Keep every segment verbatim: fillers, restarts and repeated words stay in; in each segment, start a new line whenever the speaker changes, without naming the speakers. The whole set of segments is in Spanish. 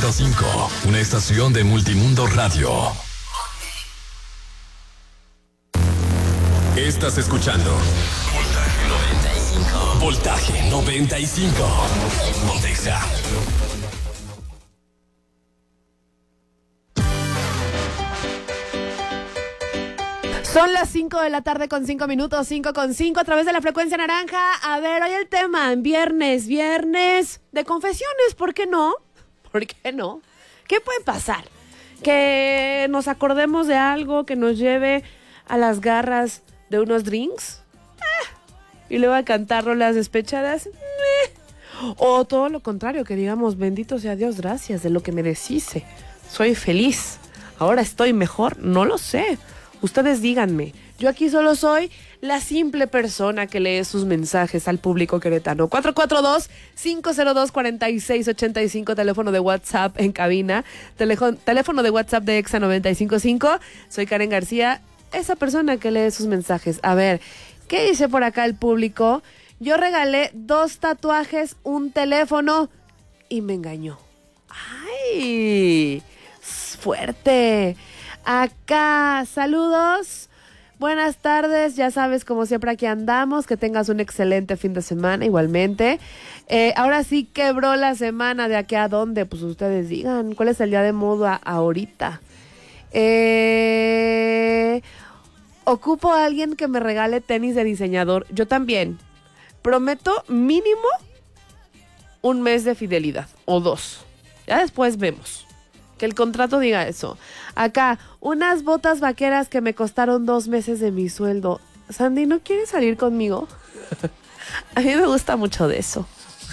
punto cinco, una estación de Multimundo Radio. Estás escuchando Voltaje noventa y cinco. Voltaje noventa y cinco. Pontexa.
Son las cinco de la tarde con cinco minutos, cinco con cinco a través de la frecuencia naranja. A ver, hoy el tema, viernes, viernes de confesiones, ¿por qué no? ¿Por qué no? ¿Qué puede pasar? Que nos acordemos de algo que nos lleve a las garras de unos drinks ah, y luego a cantar rolas despechadas. Eh. O todo lo contrario, que digamos, bendito sea Dios, gracias de lo que me deshice. Soy feliz, ahora estoy mejor, no lo sé. Ustedes díganme, yo aquí solo soy la simple persona que lee sus mensajes al público queretano. cuatro cuatro dos, cinco cero dos, cuatro seis ocho cinco, teléfono de WhatsApp en cabina, teléfono, teléfono de WhatsApp de Exa noventa y cinco punto cinco. Soy Karen García, esa persona que lee sus mensajes. A ver, ¿qué dice por acá el público? Yo regalé dos tatuajes, un teléfono y me engañó. ¡Ay! ¡Fuerte! Acá, saludos, buenas tardes, ya sabes, como siempre aquí andamos, que tengas un excelente fin de semana igualmente. Eh, ahora sí quebró la semana, ¿de aquí a dónde? Pues ustedes digan, ¿cuál es el día de moda ahorita? Eh, ocupo a alguien que me regale tenis de diseñador, yo también, prometo mínimo un mes de fidelidad, o dos, ya después vemos. Que el contrato diga eso. Acá, unas botas vaqueras que me costaron dos meses de mi sueldo. Sandy, ¿no quieres salir conmigo? A mí me gusta mucho de eso.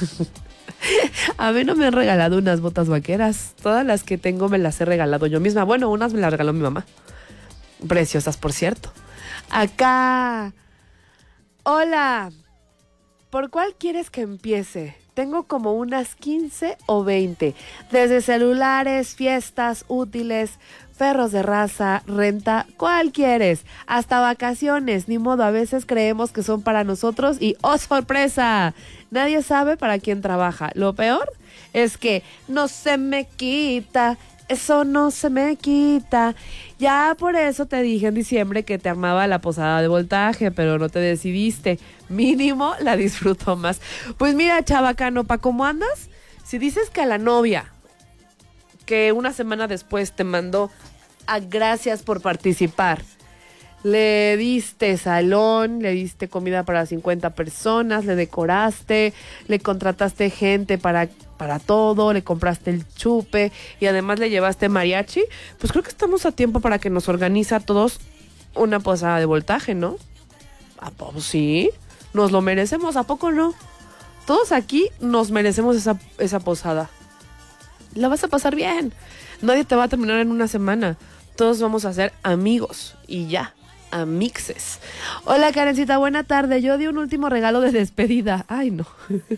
A mí no me han regalado unas botas vaqueras. Todas las que tengo me las he regalado yo misma. Bueno, unas me las regaló mi mamá. Preciosas, por cierto. Acá. Hola. ¿Por cuál quieres que empiece? Tengo como unas quince o veinte, desde celulares, fiestas, útiles, perros de raza, renta, ¿cuál quieres? Hasta vacaciones, ni modo, a veces creemos que son para nosotros y ¡oh, sorpresa! Nadie sabe para quién trabaja. Lo peor es que no se me quita, eso no se me quita. Ya por eso te dije en diciembre que te armaba la posada de Voltaje, pero no te decidiste. Mínimo la disfruto más. Pues mira, chabacano, ¿pa' cómo andas? Si dices que a la novia, que una semana después te mandó a gracias por participar, le diste salón, le diste comida para cincuenta personas, le decoraste, le contrataste gente para, para todo, le compraste el chupe y además le llevaste mariachi, pues creo que estamos a tiempo para que nos organice a todos una posada de Voltaje, ¿no? ¿A poco sí? Nos lo merecemos, ¿a poco no? Todos aquí nos merecemos esa, esa posada. La vas a pasar bien. Nadie te va a terminar en una semana. Todos vamos a ser amigos y ya. Amixes. Hola Karencita, buena tarde. Yo di un último regalo de despedida. Ay, no.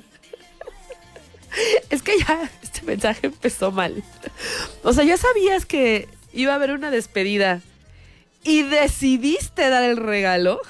Es que ya este mensaje empezó mal. O sea, ya sabías que iba a haber una despedida y decidiste dar el regalo.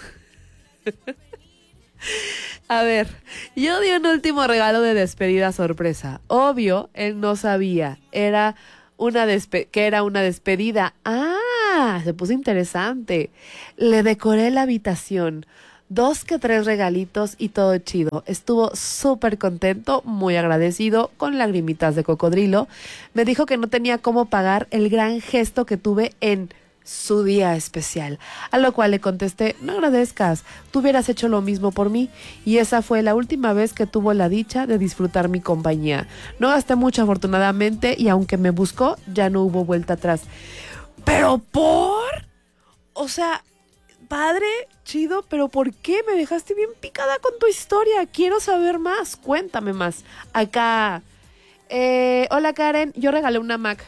A ver, yo di un último regalo de despedida sorpresa. Obvio, él no sabía. Era una despe- que era una despedida. Ah, se puso interesante. Le decoré la habitación. Dos que tres regalitos y todo chido. Estuvo súper contento, muy agradecido, con lagrimitas de cocodrilo. Me dijo que no tenía cómo pagar el gran gesto que tuve en su día especial, a lo cual le contesté, no agradezcas, tú hubieras hecho lo mismo por mí, y esa fue la última vez que tuvo la dicha de disfrutar mi compañía. No gasté mucho afortunadamente, y aunque me buscó, ya no hubo vuelta atrás. ¿Pero por? O sea, padre, chido, pero ¿por qué? Me dejaste bien picada con tu historia, quiero saber más, cuéntame más. Acá, eh, hola Karen, yo regalé una Mac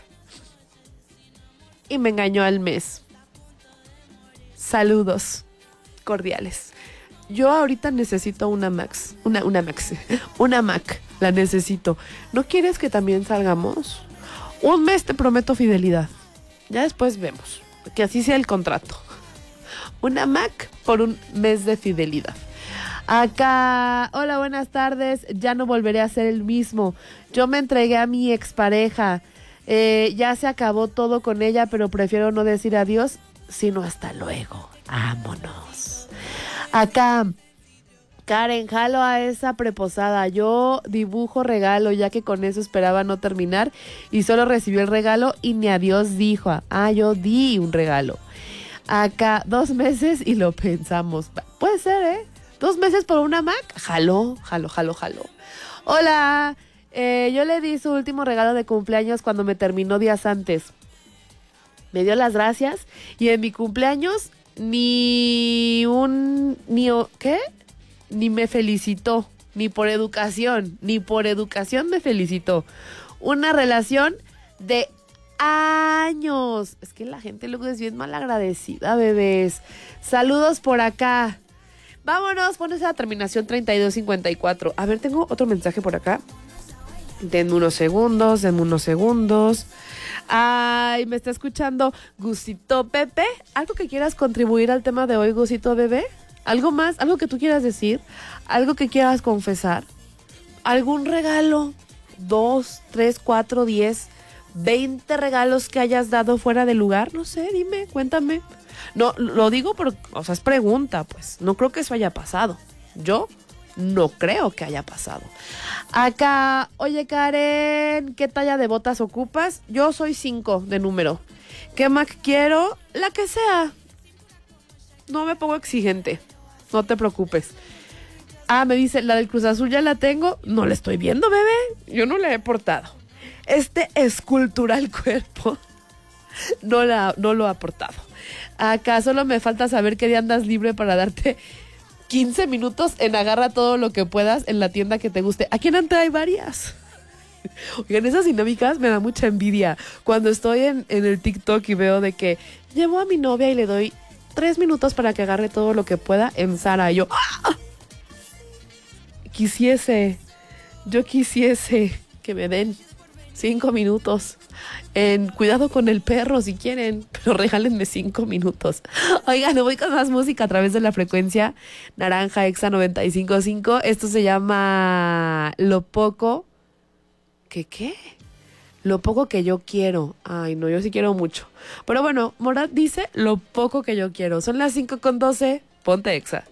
y me engañó al mes. Saludos cordiales. Yo ahorita necesito una Max, una, una Max, una Mac, la necesito. ¿No quieres que también salgamos? Un mes te prometo fidelidad. Ya después vemos, que así sea el contrato. Una Mac por un mes de fidelidad. Acá, hola, buenas tardes. Ya no volveré a ser el mismo. Yo me entregué a mi expareja. Eh, ya se acabó todo con ella, pero prefiero no decir adiós, sino hasta luego. Vámonos. Acá, Karen, jalo a esa preposada. Yo dibujo regalo, ya que con eso esperaba no terminar y solo recibió el regalo y ni adiós dijo. Ah, yo di un regalo. Acá, dos meses y lo pensamos. Puede ser, ¿eh? Dos meses por una Mac. Jalo, jalo, jalo, jalo. Hola. Eh, yo le di su último regalo de cumpleaños cuando me terminó días antes. Me dio las gracias y en mi cumpleaños ni un... ni ¿qué? Ni me felicitó, ni por educación, ni por educación me felicitó. Una relación de años. Es que la gente luego es bien mal agradecida, bebés. Saludos por acá. Vámonos, pones la terminación treinta y dos cincuenta y cuatro. A ver, tengo otro mensaje por acá. Denme unos segundos, denme unos segundos. Ay, me está escuchando Gusito Pepe. ¿Algo que quieras contribuir al tema de hoy, Gusito Bebé? ¿Algo más? ¿Algo que tú quieras decir? ¿Algo que quieras confesar? ¿Algún regalo? ¿Dos, tres, cuatro, diez, veinte regalos que hayas dado fuera de lugar? No sé, dime, cuéntame. No, lo digo por, o sea, es pregunta, pues. No creo que eso haya pasado. Yo no creo que haya pasado. Acá, oye Karen, ¿qué talla de botas ocupas? Yo soy cinco de número. ¿Qué Mac quiero? La que sea. No me pongo exigente. No te preocupes. Ah, me dice, la del Cruz Azul ya la tengo. No la estoy viendo, bebé. Yo no la he portado. Este escultural cuerpo no, la, no lo ha portado. Acá solo me falta saber qué día andas libre para darte quince minutos en agarra todo lo que puedas en la tienda que te guste. Aquí en Ante hay varias. Oigan, esas dinámicas me da mucha envidia. Cuando estoy en, en el TikTok y veo de que llevo a mi novia y le doy tres minutos para que agarre todo lo que pueda en Zara. Y yo, ¡ah! Quisiese, yo quisiese que me den cinco minutos en cuidado con el perro si quieren, pero regálenme cinco minutos. Oigan, me voy con más música a través de la frecuencia Naranja Exa noventa y cinco punto cinco. Esto se llama Lo Poco. ¿Qué qué? Lo poco que yo quiero. Ay, no, yo sí quiero mucho. Pero bueno, Morat dice lo poco que yo quiero. Son las cinco con doce. Ponte Exa.